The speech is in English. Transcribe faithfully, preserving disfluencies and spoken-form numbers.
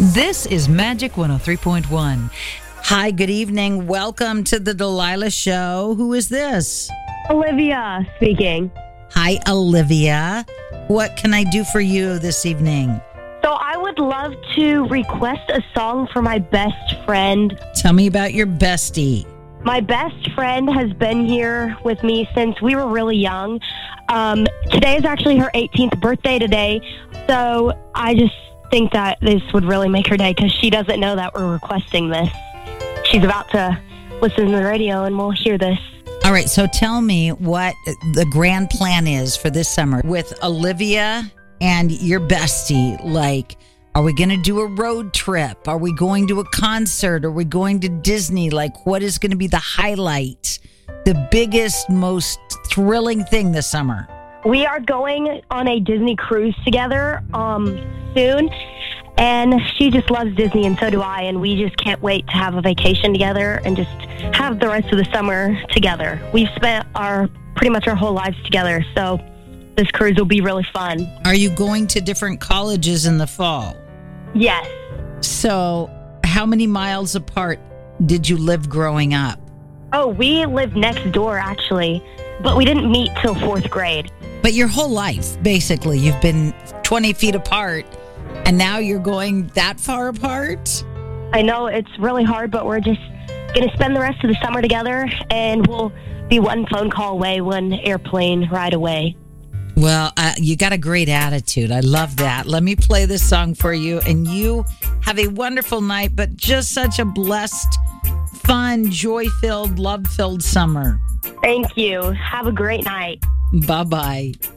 This is Magic one oh three point one. Hi, good evening. Welcome to the Delilah Show. Who is this? Olivia speaking. Hi, Olivia. What can I do for you this evening? So I would love to request a song for my best friend. Tell me about your bestie. My best friend has been here with me since we were really young. Um, today is actually her eighteenth birthday today, so I just think that this would really make her day because she doesn't know that we're requesting this. She's about to listen to the radio and we'll hear this. All right, so tell me what the grand plan is for this summer with Olivia and your bestie. Like, are we going to do a road trip? Are we going to a concert? Are we going to Disney? Like, what is going to be the highlight, the biggest, most thrilling thing this summer? We are going on a Disney cruise together um, soon, and she just loves Disney, and so do I, and we just can't wait to have a vacation together and just have the rest of the summer together. We've spent our pretty much our whole lives together, so this cruise will be really fun. Are you going to different colleges in the fall? Yes. So how many miles apart did you live growing up? Oh, we lived next door, actually, but we didn't meet till fourth grade. But your whole life, basically, you've been twenty feet apart, and now you're going that far apart? I know it's really hard, but we're just going to spend the rest of the summer together, and we'll be one phone call away, one airplane ride away. Well, uh, you got a great attitude. I love that. Let me play this song for you, and you have a wonderful night, but just such a blessed, fun, joy-filled, love-filled summer. Thank you. Have a great night. Bye-bye.